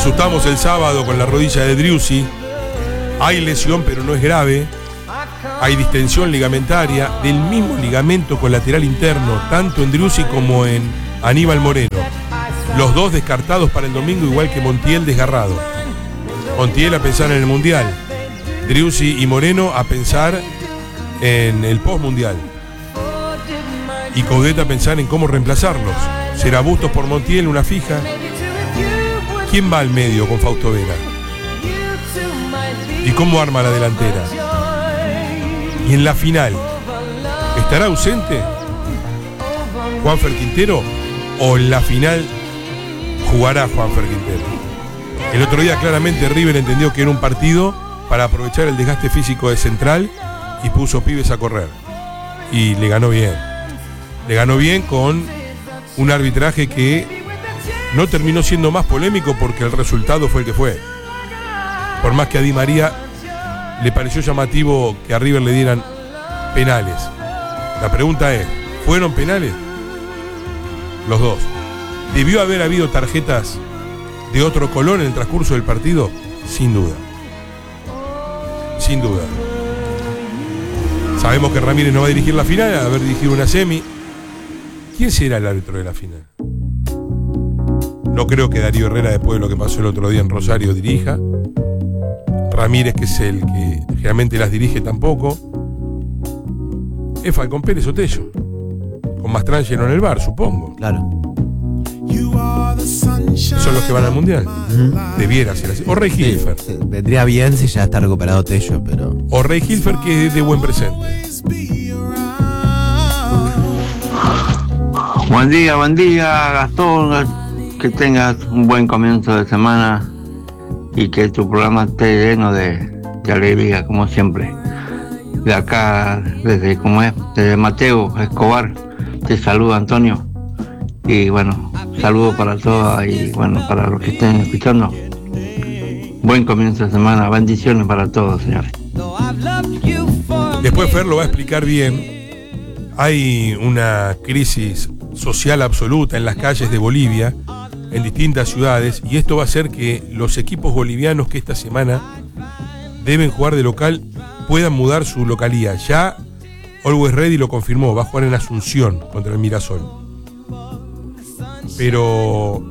asustamos el sábado con la rodilla de Driussi. Hay lesión, pero no es grave. Hay distensión ligamentaria del mismo ligamento colateral interno, tanto en Driussi como en Aníbal Moreno. Los dos descartados para el domingo, igual que Montiel desgarrado. Montiel a pensar en el Mundial. Driussi y Moreno a pensar en el post-mundial. Y Coudet a pensar en cómo reemplazarlos. ¿Será Bustos por Montiel una fija? ¿Quién va al medio con Fausto Vera? ¿Y cómo arma la delantera? Y en la final, ¿estará ausente Juanfer Quintero o en la final jugará Juanfer Quintero? El otro día claramente River entendió que era un partido para aprovechar el desgaste físico de Central y puso pibes a correr. Y le ganó bien. Le ganó bien con un arbitraje que no terminó siendo más polémico porque el resultado fue el que fue. Por más que a Di María le pareció llamativo que a River le dieran penales. La pregunta es, ¿fueron penales? Los dos. ¿Debió haber habido tarjetas de otro color en el transcurso del partido? Sin duda. Sin duda. Sabemos que Ramírez no va a dirigir la final, a haber dirigido una semi. ¿Quién será el árbitro de la final? No creo que Darío Herrera, después de lo que pasó el otro día en Rosario, dirija. Ramírez, que es el que generalmente las dirige, tampoco. Es Falcón Pérez o Tello. Con Mastrangelo en el bar, supongo. Claro. Son los que van al Mundial. Debiera ser así. O Rey Hilfer. Sí, vendría bien si ya está recuperado Tello, pero... O Rey Hilfer, que es de buen presente. Buen día, Gastón. Que tengas un buen comienzo de semana y que tu programa esté lleno de alegría, como siempre. De acá, desde Mateo Escobar, te saluda Antonio. Y bueno, saludo para todos y bueno, para los que estén escuchando. Buen comienzo de semana, bendiciones para todos, señores. Después Fer lo va a explicar bien. Hay una crisis social absoluta en las calles de Bolivia, en distintas ciudades, y esto va a hacer que los equipos bolivianos que esta semana deben jugar de local puedan mudar su localía. Ya Always Ready lo confirmó, va a jugar en Asunción contra el Mirasol. Pero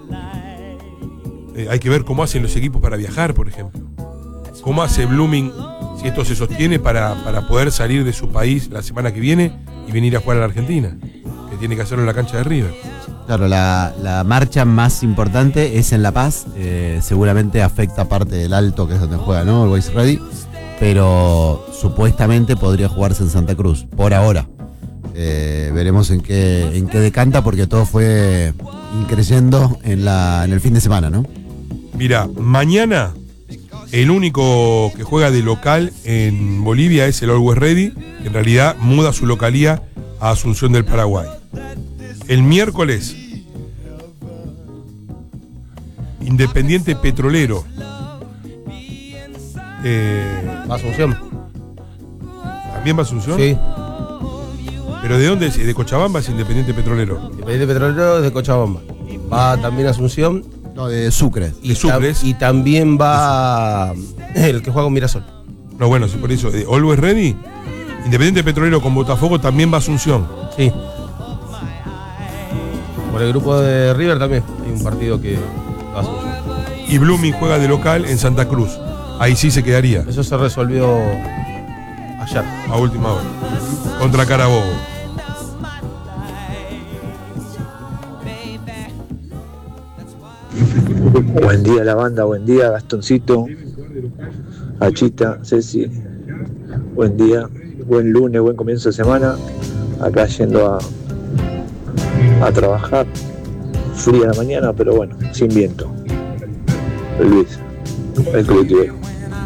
hay que ver cómo hacen los equipos para viajar, por ejemplo. ¿Cómo hace Blooming, si esto se sostiene, para poder salir de su país la semana que viene y venir a jugar a la Argentina? Que tiene que hacerlo en la cancha de River. Claro, la marcha más importante es en La Paz. Seguramente afecta parte del Alto, que es donde juega, ¿no? Always Ready. Pero supuestamente podría jugarse en Santa Cruz, por ahora. Veremos en qué decanta, porque todo fue increyendo en el fin de semana, ¿no? Mira, mañana el único que juega de local en Bolivia es el Always Ready, que en realidad muda su localía a Asunción del Paraguay. El miércoles, Independiente Petrolero. ¿Va a Asunción? ¿También va a Asunción? Sí. ¿Pero de dónde es? ¿De Cochabamba es Independiente Petrolero? Independiente Petrolero es de Cochabamba. Va también a Asunción. No, de Sucre. De Sucre. Y también va el que juega con Mirasol. No, bueno, sí, por eso. Always Ready, Independiente Petrolero con Botafogo también va a Asunción. Sí. Por el grupo de River también hay un partido que va a Asunción. Y Blooming juega de local en Santa Cruz. Ahí sí se quedaría. Eso se resolvió ayer. A última hora. Contra Carabobo. Buen día la banda, buen día Gastoncito, Achita, Ceci, buen día, buen lunes, buen comienzo de semana, acá yendo a trabajar, fría la mañana, pero bueno, sin viento. Luis, el colectivo.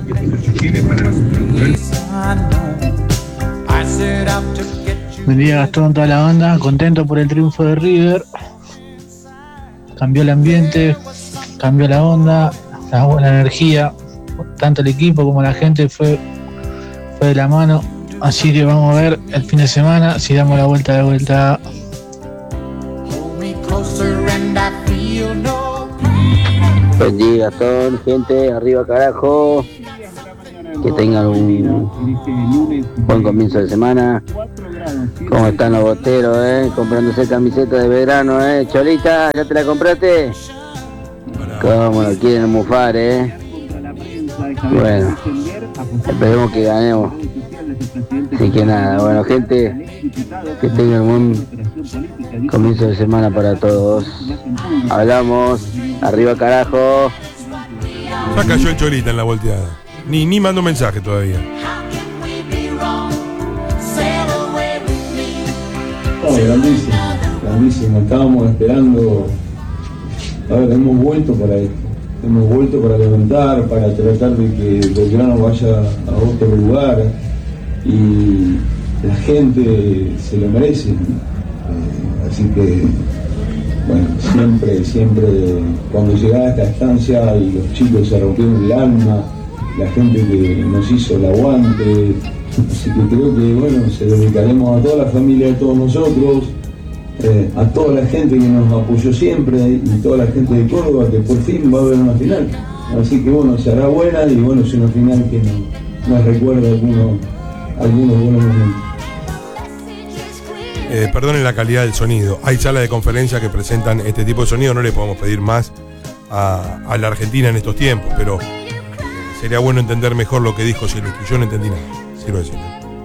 Buen día Gastón, toda la banda, contento por el triunfo de River. Cambió el ambiente, cambió la onda, la buena energía, tanto el equipo como la gente fue de la mano, así que vamos a ver el fin de semana si damos la vuelta de vuelta. Buen día, Gastón, gente, arriba carajo. Que tengan un buen comienzo de semana. ¿Cómo están los boteros, comprándose camiseta de verano, Cholita, ¿ya te la compraste? ¿Cómo lo quieren mufar, Bueno, esperemos que ganemos. Así que nada, bueno, gente, que tengan un buen comienzo de semana para todos. Hablamos, arriba carajo. Ya cayó el Cholita en la volteada. Ni mando mensaje todavía. Grandísimo. Estábamos esperando. A ver, hemos vuelto para esto. Hemos vuelto para levantar, para tratar de que Belgrano vaya a otro lugar. Y la gente se lo merece. Así que, bueno, siempre, cuando llegaba a esta estancia y los chicos se rompieron el alma, la gente que nos hizo el aguante, así que creo que, bueno, se dedicaremos a toda la familia de todos nosotros, a toda la gente que nos apoyó siempre y toda la gente de Córdoba, que por fin va a haber una final. Así que, bueno, será buena y, bueno, es una final que nos recuerda algunos buenos momentos. Perdonen la calidad del sonido. Hay salas de conferencia que presentan este tipo de sonido. No le podemos pedir más a la Argentina en estos tiempos, pero sería bueno entender mejor lo que dijo Zielinski. Yo no entendí nada, quiero decirlo.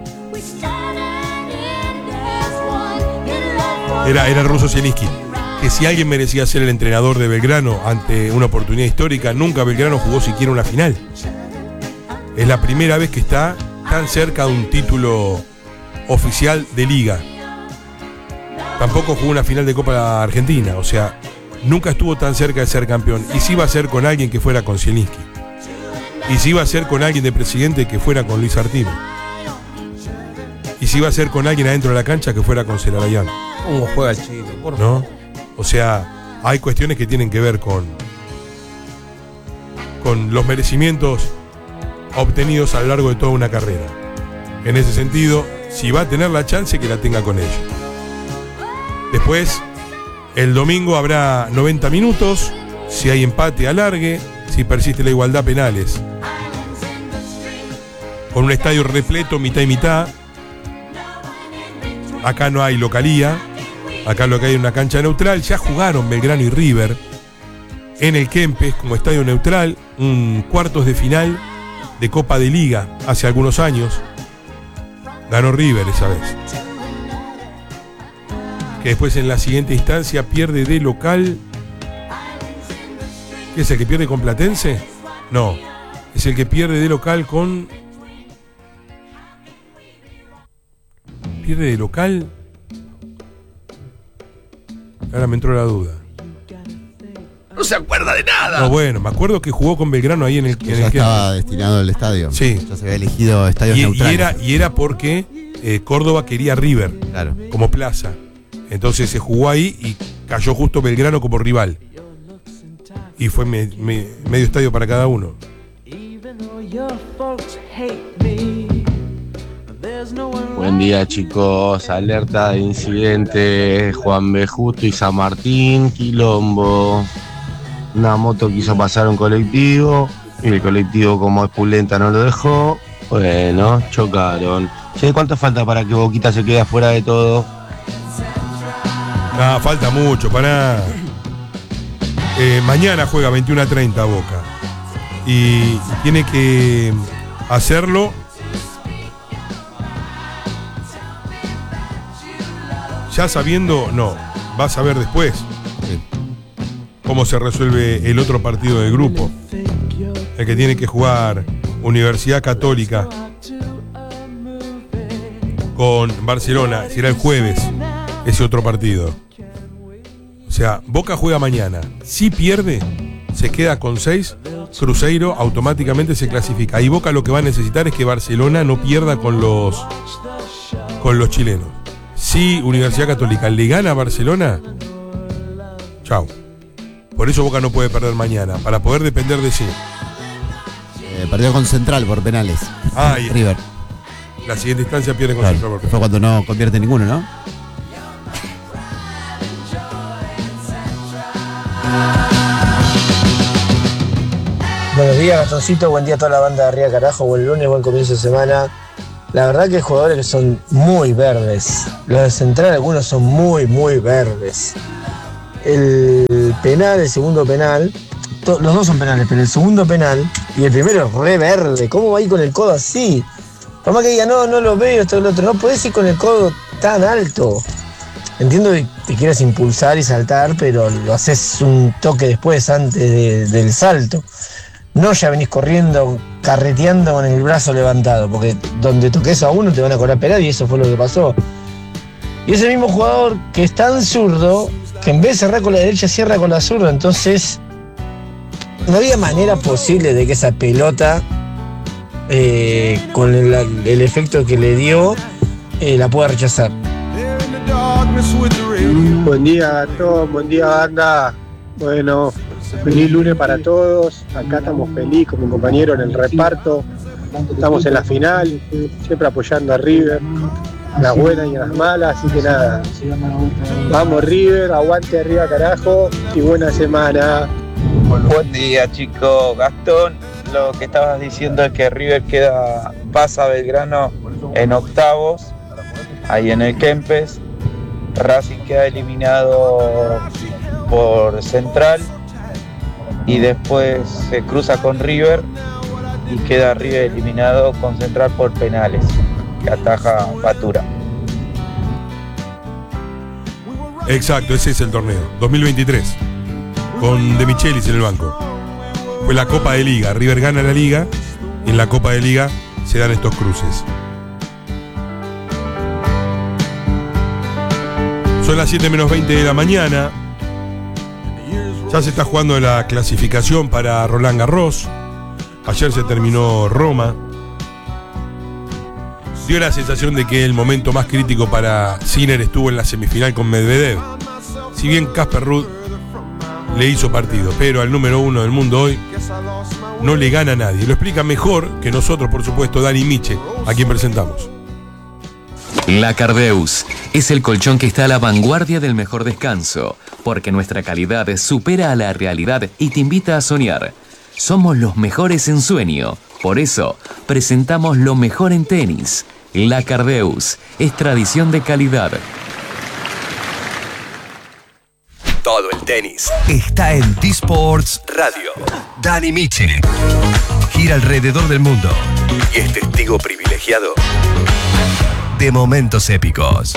Era el ruso Zielinski, que si alguien merecía ser el entrenador de Belgrano ante una oportunidad histórica, nunca Belgrano jugó siquiera una final. Es la primera vez que está tan cerca de un título oficial de liga. Tampoco jugó una final de Copa Argentina, o sea, nunca estuvo tan cerca de ser campeón. Y si iba a ser con alguien que fuera con Zielinski. Y si iba a ser con alguien de presidente que fuera con Luis Artime. Y si iba a ser con alguien adentro de la cancha que fuera con Celarayán. ¿Cómo juega el Chile? Por ¿no? O sea, hay cuestiones que tienen que ver con los merecimientos obtenidos a lo largo de toda una carrera. En ese sentido, si va a tener la chance, que la tenga con ellos. Después, el domingo habrá 90 minutos, si hay empate, alargue, si persiste la igualdad, penales. Con un estadio repleto, mitad y mitad. Acá no hay localía, acá lo que hay es una cancha neutral. Ya jugaron Belgrano y River en el Kempes como estadio neutral, un cuartos de final de Copa de Liga hace algunos años. Ganó River esa vez. Que después en la siguiente instancia pierde de local. ¿Qué es el que pierde con Platense? No, es el que pierde de local con... ¿Pierde de local? Ahora me entró la duda. No se acuerda de nada. No, bueno, me acuerdo que jugó con Belgrano ahí en el... Ya estaba destinado el estadio. Sí. Ya se había elegido estadios neutrales. Y era porque Córdoba quería River, claro, como plaza. Entonces se jugó ahí y cayó justo Belgrano como rival. Y fue medio estadio para cada uno. Buen día, chicos. Alerta de incidente. Juan B. Justo y San Martín, quilombo. Una moto quiso pasar un colectivo y el colectivo, como es pulenta, no lo dejó. Bueno, chocaron. ¿Cuánto falta para que Boquita se quede afuera de todo? Ah, falta mucho, para. Mañana juega 21:30 Boca. Y tiene que hacerlo ya sabiendo, no, vas a ver después cómo se resuelve el otro partido del grupo. El que tiene que jugar Universidad Católica con Barcelona, será el jueves ese otro partido. O sea, Boca juega mañana. Si pierde, se queda con 6. Cruzeiro automáticamente se clasifica. Y Boca lo que va a necesitar es que Barcelona no pierda con los chilenos. Si Universidad Católica le gana a Barcelona, chao. Por eso Boca no puede perder mañana, para poder depender de sí. Perdió con Central por penales. River. La siguiente instancia pierde con Central por penales. Fue cuando no convierte ninguno, ¿no? Buenos días, Gastoncito, buen día a toda la banda de Arriba Carajo, buen lunes, buen comienzo de semana. La verdad que hay jugadores que son muy verdes. Los de Central, algunos son muy, muy verdes. El penal, el segundo penal, los dos son penales, pero el segundo penal y el primero es re verde. ¿Cómo va a ir con el codo así? Por más que diga, no lo veo, esto y lo otro. No podés ir con el codo tan alto. Entiendo que te quieras impulsar y saltar, pero lo haces un toque después, antes del salto. No ya venís corriendo, carreteando con el brazo levantado, porque donde toques a uno te van a cobrar penal y eso fue lo que pasó. Y ese mismo jugador que es tan zurdo, que en vez de cerrar con la derecha, cierra con la zurda. Entonces, no había manera posible de que esa pelota, con el efecto que le dio, la pueda rechazar. Buen día a todos, buen día banda. Bueno, feliz lunes para todos. Acá estamos felices con mi compañero en el reparto. Estamos en la final, siempre apoyando a River, en las buenas y en las malas, así que nada. Vamos River, aguante Arriba Carajo y buena semana. Buen día chicos. Gastón, lo que estabas diciendo es que River pasa a Belgrano en octavos, ahí en el Kempes. Racing queda eliminado por Central y después se cruza con River y queda River eliminado con Central por penales, que ataja Batura. Exacto, ese es el torneo 2023 con De Michelis en el banco. Fue la Copa de Liga, River gana la Liga y en la Copa de Liga se dan estos cruces. Son las 7:20 de la mañana. Ya se está jugando la clasificación para Roland Garros. Ayer se terminó Roma. Dio la sensación de que el momento más crítico para Sinner estuvo en la semifinal con Medvedev. Si bien Casper Ruud le hizo partido, pero al número 1 del mundo hoy no le gana a nadie. Lo explica mejor que nosotros, por supuesto, Dani Miche, a quien presentamos. La Cardeus es el colchón que está a la vanguardia del mejor descanso, porque nuestra calidad supera a la realidad y te invita a soñar. Somos los mejores en sueño, por eso presentamos lo mejor en tenis. La Cardeus es tradición de calidad. Todo el tenis está en T-Sports Radio. Dani Miche gira alrededor del mundo y es testigo privilegiado de momentos épicos.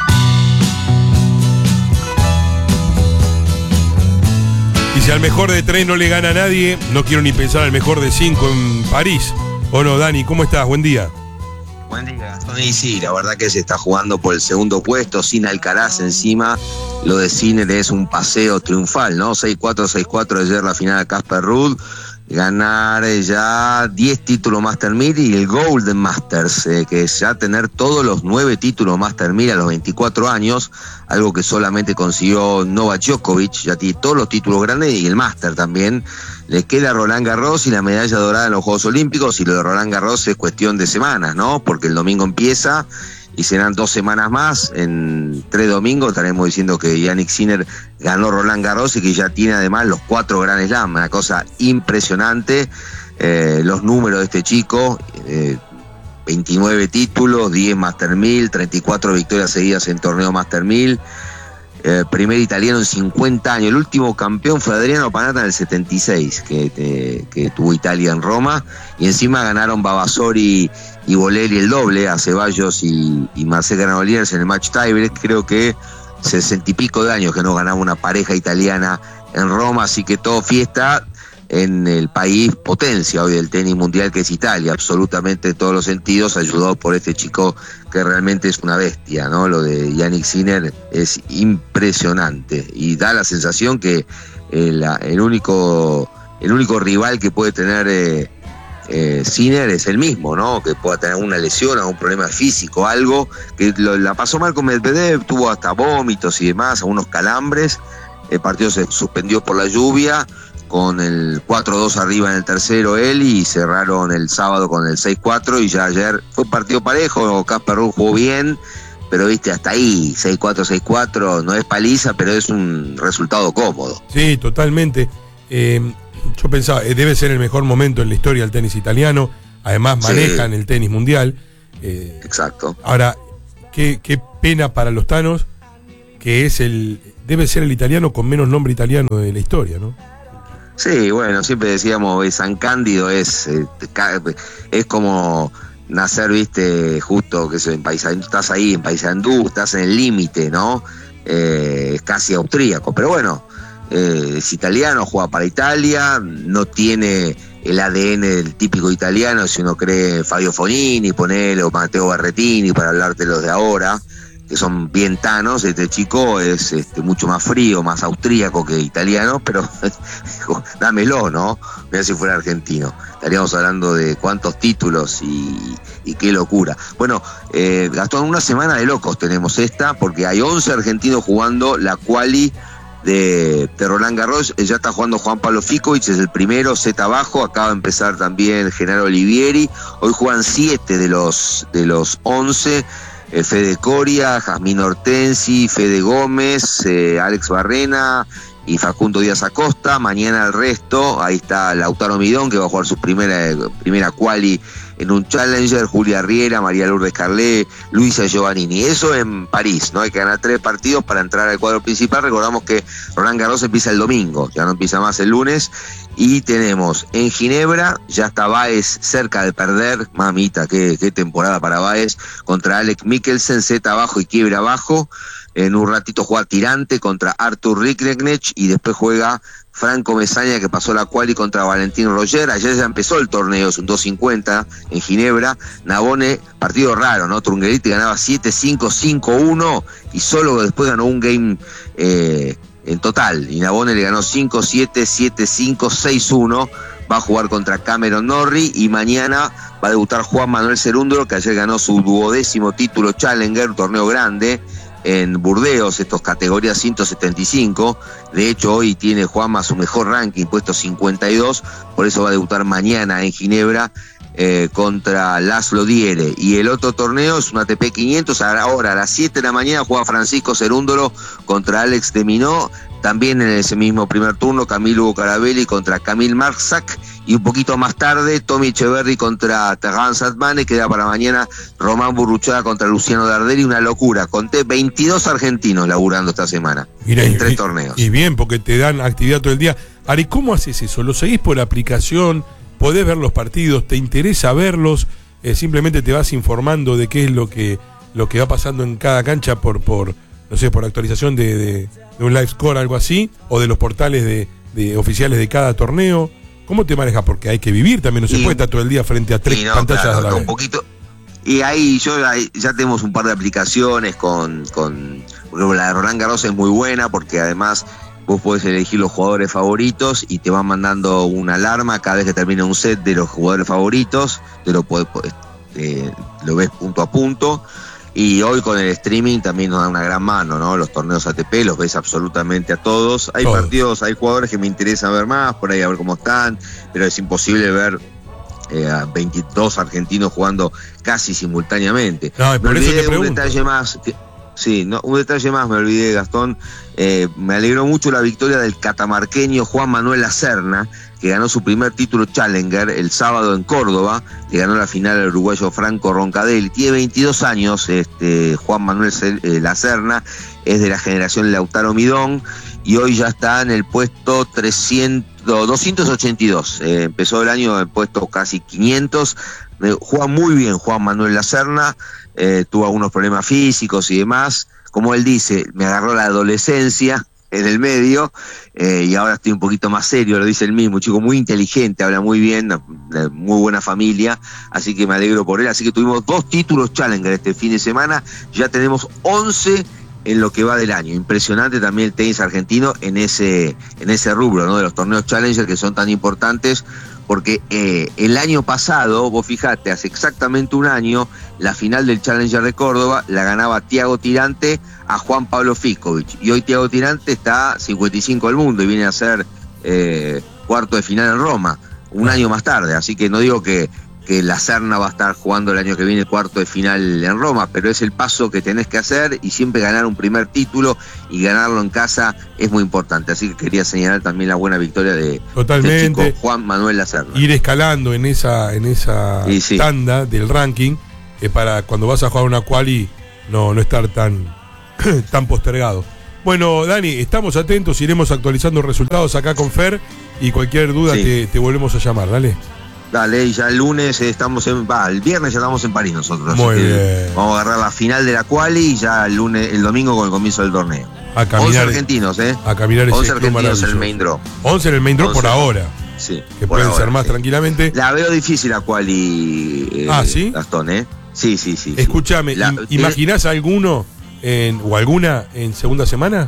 Y si al mejor de 3 no le gana a nadie, no quiero ni pensar al mejor de 5 en París. ¿O no, Dani? ¿Cómo estás? Buen día. Buen día, Gastón. Y sí, la verdad que se está jugando por el segundo puesto, sin Alcaraz encima. Lo de Sinner es un paseo triunfal, ¿no? 6-4, 6-4 ayer la final a Casper Ruud. Ganar ya 10 títulos Master 1000 y el Golden Masters, que es ya tener todos los 9 títulos Master 1000 a los 24 años, algo que solamente consiguió Novak Djokovic, ya tiene todos los títulos grandes y el Master también. Le queda Roland Garros y la medalla dorada en los Juegos Olímpicos, y lo de Roland Garros es cuestión de semanas, ¿no? Porque el domingo empieza y serán 2 semanas más. En 3 domingos estaremos diciendo que Yannick Sinner ganó Roland Garros y que ya tiene además los 4 Grand Slam, una cosa impresionante. Los números de este chico, 29 títulos, 10 Master 1000, 34 victorias seguidas en torneo Master 1000. Primer italiano en 50 años. El último campeón fue Adriano Panatta en el 76, que tuvo Italia en Roma, y encima ganaron Babasori y Boleri el doble, a Ceballos y Marcel Granollers en el match tiebreak. Creo que 60 y pico de años que no ganaba una pareja italiana en Roma, así que todo fiesta en el país potencia hoy del tenis mundial, que es Italia, absolutamente en todos los sentidos, ayudado por este chico que realmente es una bestia, ¿no? Lo de Yannick Sinner es impresionante y da la sensación que el único rival que puede tener Sinner es el mismo, ¿no? Que pueda tener una lesión, algún problema físico, algo que la pasó mal con Medvedev, tuvo hasta vómitos y demás, algunos calambres. El partido se suspendió por la lluvia, con el 4-2 arriba en el tercero él, y cerraron el sábado con el 6-4, y ya ayer fue un partido parejo. Casper Ruud jugó bien, pero viste, hasta ahí, 6-4, 6-4, no es paliza, pero es un resultado cómodo. Sí, totalmente. yo pensaba, debe ser el mejor momento en la historia del tenis italiano. Además manejan el tenis mundial. Exacto. Ahora, qué pena para los tanos que debe ser el italiano con menos nombre italiano de la historia, ¿no? Sí, bueno, siempre decíamos, San Cándido es como nacer, viste, justo que en Paysandú, estás ahí en Paysandú, estás en el límite, ¿no? Es casi austríaco, pero bueno, es italiano, juega para Italia, no tiene el ADN del típico italiano, si uno cree Fabio Fognini, ponele, o Matteo Berrettini, para hablarte los de ahora, que son bien tanos. Este chico es mucho más frío, más austríaco que italiano, pero dámelo, ¿no? Mira si fuera argentino. Estaríamos hablando de cuántos títulos y qué locura. Bueno, Gastón, una semana de locos tenemos esta, porque hay 11 argentinos jugando la quali de Roland Garros. Ya está jugando Juan Pablo Ficovich, es el primero, set abajo. Acaba de empezar también Genaro Olivieri. Hoy juegan 7 de los 11. Fede Coria, Jazmín Hortensi, Fede Gómez, Alex Barrena y Facundo Díaz Acosta. Mañana el resto, ahí está Lautaro Midón, que va a jugar su primera quali en un Challenger, Julia Riera, María Lourdes Carlé, Luisa Giovannini. Eso en París, ¿no? Hay que ganar 3 partidos para entrar al cuadro principal. Recordamos que Roland Garros empieza el domingo, ya no empieza más el lunes. Y tenemos en Ginebra, ya está Baez cerca de perder, mamita, qué temporada para Baez, contra Alex Mikkelsen, set abajo y quiebra abajo. En un ratito juega Tirante contra Artur Riknecht y después juega Franco Mesaña, que pasó la quali, contra Valentín Roger. Ayer ya empezó el torneo, es un 250 en Ginebra. Navone, partido raro, ¿no? Trungeliti ganaba 7-5, 5-1 y solo después ganó un game en total. Y Navone le ganó 5-7, 7-5, 6-1. Va a jugar contra Cameron Norrie y mañana va a debutar Juan Manuel Cerúndolo, que ayer ganó su 12º título Challenger, un torneo grande en Burdeos, estos categorías 175. De hecho, hoy tiene Juanma su mejor ranking, puesto 52, por eso va a debutar mañana en Ginebra contra Laszlo Diere. Y el otro torneo es un ATP 500, ahora a las 7 de la mañana juega Francisco Cerúndolo contra Alex de Minot. También en ese mismo primer turno, Camilo Hugo Carabelli contra Camille Marsac. Y un poquito más tarde, Tommy Echeverry contra Terrence Atmane. Queda para mañana Román Burruchaga contra Luciano Darderi. Una locura. Conté 22 argentinos laburando esta semana. Mirá, en 3 torneos. Y bien, porque te dan actividad todo el día. Ari, ¿cómo haces eso? ¿Lo seguís por la aplicación? ¿Podés ver los partidos? ¿Te interesa verlos? Simplemente te vas informando de qué es lo que va pasando en cada cancha por no sé, por actualización de un live score, algo así, o de los portales de oficiales de cada torneo. ¿Cómo te manejas? Porque hay que vivir también, no se puede estar todo el día frente a 3 pantallas a la vez. Un poquito. Y ahí ya tenemos un par de aplicaciones con la de Roland Garros es muy buena, porque además vos podés elegir los jugadores favoritos y te van mandando una alarma cada vez que termina un set de los jugadores favoritos, lo ves punto a punto. Y hoy con el streaming también nos da una gran mano, ¿no? Los torneos ATP los ves absolutamente a todos. Hay partidos, hay jugadores que me interesa ver más, por ahí a ver cómo están, pero es imposible ver a 22 argentinos jugando casi simultáneamente. No, por eso te pregunto. Un detalle más, un detalle más me olvidé, Gastón. Me alegró mucho la victoria del catamarqueño Juan Manuel Lacerna, que ganó su primer título Challenger el sábado en Córdoba, que ganó la final al uruguayo Franco Roncadelli. Tiene 22 años, Juan Manuel Lacerna, es de la generación Lautaro Midón, y hoy ya está en el puesto 282. Empezó el año en puesto casi 500. Juega muy bien Juan Manuel Lacerna, tuvo algunos problemas físicos y demás. Como él dice, me agarró la adolescencia en el medio, y ahora estoy un poquito más serio, lo dice él mismo, un chico muy inteligente, habla muy bien, de muy buena familia, así que me alegro por él. Así que tuvimos 2 títulos Challenger este fin de semana, ya tenemos 11 en lo que va del año. Impresionante también el tenis argentino en ese rubro, ¿no? De los torneos Challenger, que son tan importantes, porque el año pasado, vos fijate, hace exactamente un año, la final del Challenger de Córdoba la ganaba Thiago Tirante a Juan Pablo Ficovich, y hoy Thiago Tirante está 55 del mundo y viene a ser cuarto de final en Roma, un año más tarde. Así que no digo que que la Serna va a estar jugando el año que viene cuarto de final en Roma, pero es el paso que tenés que hacer y siempre ganar un primer título y ganarlo en casa es muy importante. Así que quería señalar también la buena victoria de Totalmente. chico Juan Manuel La Serna. Ir escalando en esa sí. tanda del ranking para cuando vas a jugar una quali no estar tan postergado. Bueno, Dani, estamos atentos, iremos actualizando resultados acá con Fer y cualquier duda te volvemos a llamar, dale. Dale, y ya el lunes el viernes ya estamos en París nosotros. Muy bien. Vamos a agarrar la final de la quali y ya el domingo con el comienzo del torneo. A caminar, 11 argentinos, a caminar 11 ese argentinos en el main draw. 11 en el main draw por ahora. Sí. Que pueden ahora, ser más tranquilamente. La veo difícil la quali, ¿sí? Gastón, Sí. Escúchame, ¿imaginás alguno o alguna en segunda semana?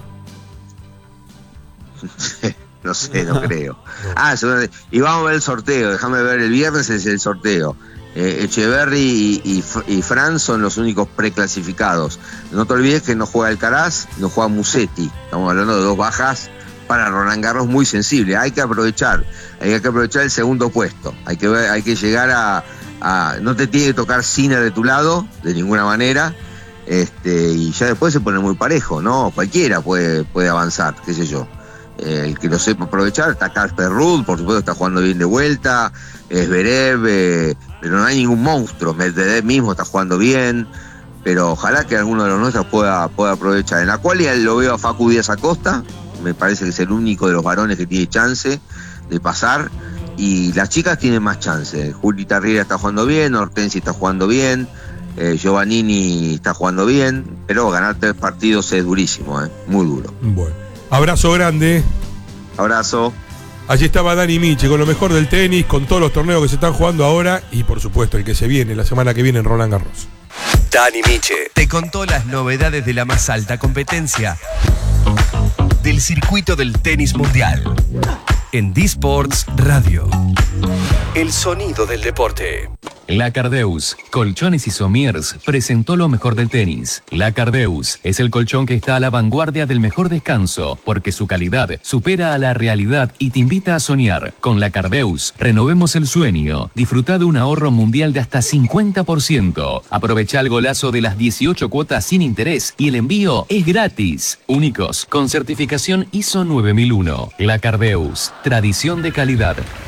No sé, no creo. Y vamos a ver el sorteo. Déjame ver, el viernes es el sorteo. Echeverry y Fran son los únicos preclasificados. No te olvides que no juega Alcaraz, no juega Musetti. Estamos hablando de 2 bajas para Roland Garros muy sensible. Hay que aprovechar el segundo puesto. Hay que llegar a no te tiene que tocar Sinner de tu lado, de ninguna manera. Y ya después se pone muy parejo, ¿no? Cualquiera puede avanzar, qué sé yo. El que lo sepa aprovechar, está Casper Ruud, por supuesto está jugando bien de vuelta, Zverev, pero no hay ningún monstruo. Medvedev mismo está jugando bien, pero ojalá que alguno de los nuestros pueda aprovechar. En la cual lo veo a Facu Díaz Acosta, me parece que es el único de los varones que tiene chance de pasar, y las chicas tienen más chance. Julita Riera está jugando bien, Hortensi está jugando bien, Giovannini está jugando bien, pero ganar 3 partidos es durísimo, muy duro. Bueno. Abrazo grande. Abrazo. Allí estaba Dani Miche con lo mejor del tenis, con todos los torneos que se están jugando ahora y por supuesto el que se viene la semana que viene en Roland Garros. Dani Miche te contó las novedades de la más alta competencia del circuito del tenis mundial en D-Sports Radio. El sonido del deporte. La Cardeus, Colchones y Somiers, presentó lo mejor del tenis. La Cardeus es el colchón que está a la vanguardia del mejor descanso, porque su calidad supera a la realidad y te invita a soñar. Con La Cardeus, renovemos el sueño. Disfruta de un ahorro mundial de hasta 50%. Aprovecha el golazo de las 18 cuotas sin interés y el envío es gratis. Únicos, con certificación ISO 9001. La Cardeus, tradición de calidad.